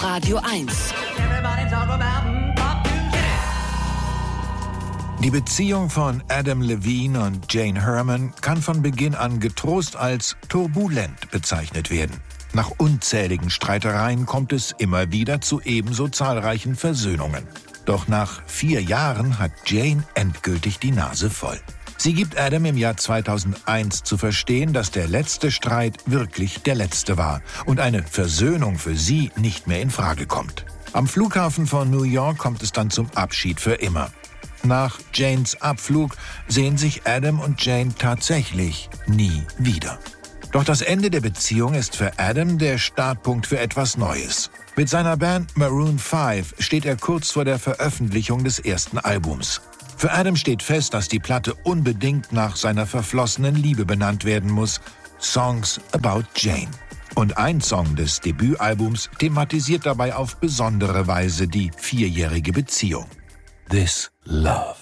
Radio 1. Die Beziehung von Adam Levine und Jane Herman kann von Beginn an getrost als turbulent bezeichnet werden. Nach unzähligen Streitereien kommt es immer wieder zu ebenso zahlreichen Versöhnungen. Doch nach 4 Jahren hat Jane endgültig die Nase voll. Sie gibt Adam im Jahr 2001 zu verstehen, dass der letzte Streit wirklich der letzte war und eine Versöhnung für sie nicht mehr in Frage kommt. Am Flughafen von New York kommt es dann zum Abschied für immer. Nach Janes Abflug sehen sich Adam und Jane tatsächlich nie wieder. Doch das Ende der Beziehung ist für Adam der Startpunkt für etwas Neues. Mit seiner Band Maroon 5 steht er kurz vor der Veröffentlichung des ersten Albums. Für Adam steht fest, dass die Platte unbedingt nach seiner verflossenen Liebe benannt werden muss: Songs About Jane. Und ein Song des Debütalbums thematisiert dabei auf besondere Weise die 4-jährige Beziehung. This Love.